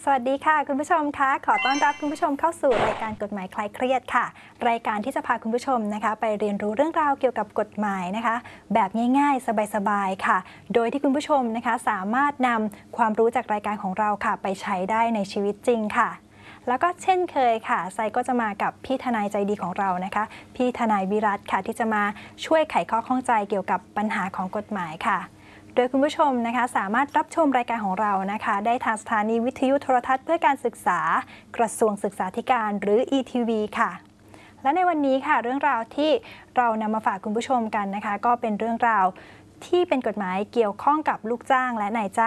สวัสดีค่ะคุณผู้ชมคะขอต้อนรับคุณผู้ชมเข้าสู่รายการกฎหมายคลายเครียดค่ะรายการที่จะพาคุณผู้ชมนะคะไปเรียนรู้เรื่องราวเกี่ยวกับกฎหมายนะคะแบบง่ายๆสบายๆค่ะโดยที่คุณผู้ชมนะคะสามารถนำความรู้จากรายการของเราค่ะไปใช้ได้ในชีวิตจริงค่ะแล้วก็เช่นเคยค่ะไซก็จะมากับพี่ทนายใจดีของเรานะคะพี่ทนายวิรัตค่ะที่จะมาช่วยไขข้อข้องใจเกี่ยวกับปัญหาของกฎหมายค่ะโดยคุณผู้ชมนะคะสามารถรับชมรายการของเรานะคะได้ทางสถานีวิทยุโทรทัศน์เพื่อการศึกษากระทรวงศึกษาธิการหรือ ETV ค่ะและในวันนี้ค่ะเรื่องราวที่เรานำมาฝากคุณผู้ชมกันนะคะก็เป็นเรื่องราวที่เป็นกฎหมายเกี่ยวข้องกับลูกจ้างและนายจ้าง